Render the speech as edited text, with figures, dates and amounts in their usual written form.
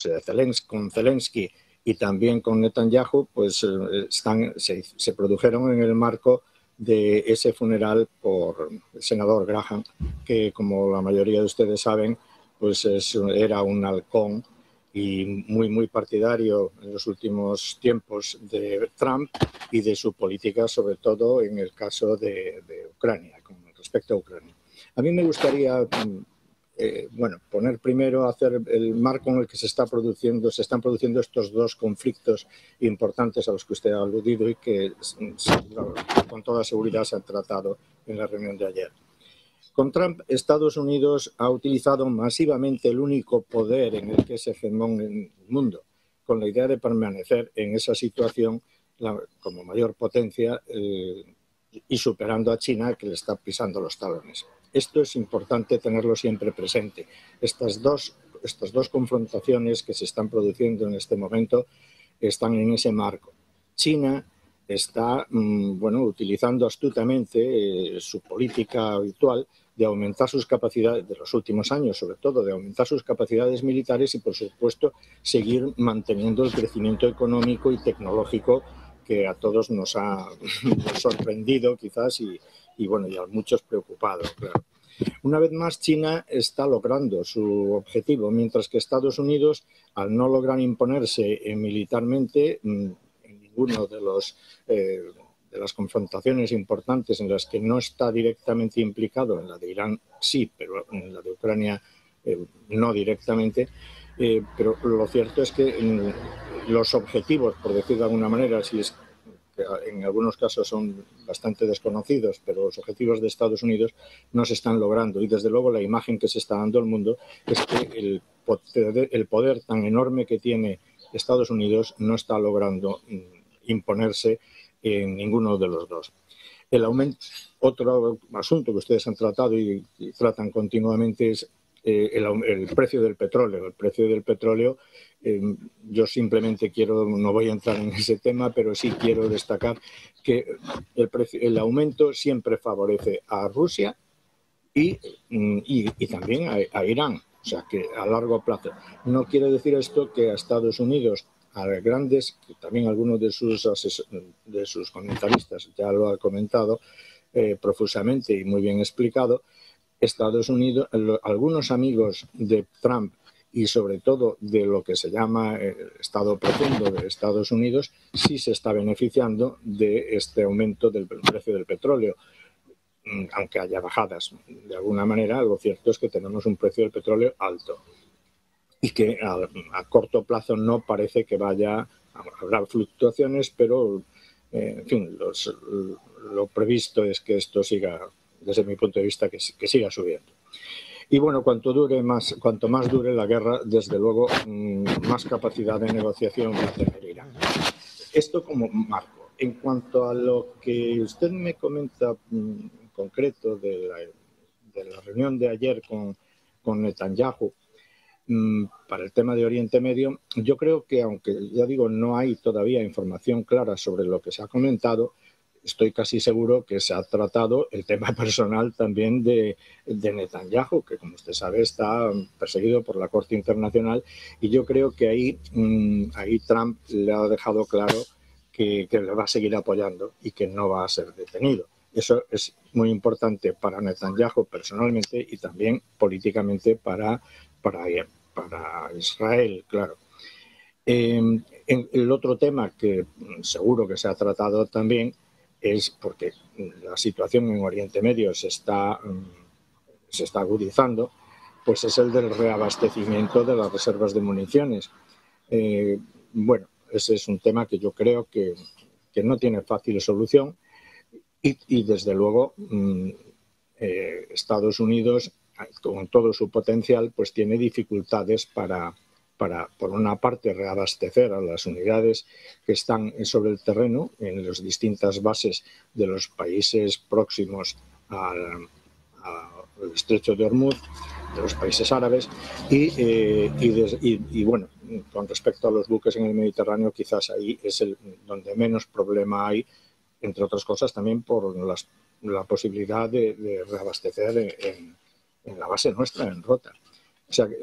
con Zelensky y también con Netanyahu, pues se produjeron en el marco de ese funeral por el senador Graham, que, como la mayoría de ustedes saben, pues era un halcón y muy partidario en los últimos tiempos de Trump y de su política, sobre todo en el caso de Ucrania, con respecto a Ucrania. A mí me gustaría poner primero, hacer el marco en el que se están produciendo estos dos conflictos importantes a los que usted ha aludido y que con toda seguridad se han tratado en la reunión de ayer. Con Trump, Estados Unidos ha utilizado masivamente el único poder en el que es hegemón en el mundo, con la idea de permanecer en esa situación como mayor potencia y superando a China, que le está pisando los talones. Esto es importante tenerlo siempre presente. Estas dos confrontaciones que se están produciendo en este momento están en ese marco. China está utilizando astutamente su política habitual de aumentar sus capacidades, de los últimos años sobre todo, de aumentar sus capacidades militares y, por supuesto, seguir manteniendo el crecimiento económico y tecnológico que a todos nos ha sorprendido quizás y a muchos preocupado, claro. Una vez más, China está logrando su objetivo, mientras que Estados Unidos, al no lograr imponerse militarmente en ninguno de las confrontaciones importantes en las que no está directamente implicado, en la de Irán sí, pero en la de Ucrania no directamente, pero lo cierto es que los objetivos, por decir de alguna manera, si es que en algunos casos son bastante desconocidos, pero los objetivos de Estados Unidos no se están logrando y, desde luego, la imagen que se está dando al mundo es que el poder tan enorme que tiene Estados Unidos no está logrando imponerse en ninguno de los dos. Otro asunto que ustedes han tratado y tratan continuamente es el precio del petróleo. El precio del petróleo, yo simplemente no voy a entrar en ese tema, pero sí quiero destacar que el aumento siempre favorece a Rusia y también a Irán, o sea que a largo plazo. No quiere decir esto que a Estados Unidos, a grandes, que también algunos de sus comentaristas ya lo ha comentado profusamente y muy bien explicado, Estados Unidos, algunos amigos de Trump y sobre todo de lo que se llama el Estado profundo de Estados Unidos, sí se está beneficiando de este aumento del precio del petróleo, aunque haya bajadas. De alguna manera, lo cierto es que tenemos un precio del petróleo alto y que a corto plazo no parece que habrá fluctuaciones, pero en fin, lo previsto es que esto siga, desde mi punto de vista, que siga subiendo. Y bueno, cuanto más dure la guerra, desde luego, más capacidad de negociación va a tener Irán. Esto como marco. En cuanto a lo que usted me comenta en concreto de la reunión de ayer con Netanyahu para el tema de Oriente Medio, yo creo que, aunque ya digo, no hay todavía información clara sobre lo que se ha comentado, estoy casi seguro que se ha tratado el tema personal también de Netanyahu, que, como usted sabe, está perseguido por la Corte Internacional, y yo creo que ahí Trump le ha dejado claro que le va a seguir apoyando y que no va a ser detenido. Eso es muy importante para Netanyahu personalmente y también políticamente para Israel, claro. El otro tema que seguro que se ha tratado también es, porque la situación en Oriente Medio se está agudizando, pues es el del reabastecimiento de las reservas de municiones. Bueno, ese es un tema que yo creo que no tiene fácil solución y desde luego Estados Unidos, con todo su potencial, pues tiene dificultades para, por una parte, reabastecer a las unidades que están sobre el terreno en las distintas bases de los países próximos al estrecho de Hormuz, de los países árabes, y bueno, con respecto a los buques en el Mediterráneo, quizás ahí es donde menos problema hay, entre otras cosas también por la posibilidad de reabastecer en la base nuestra, en Rota. O sea,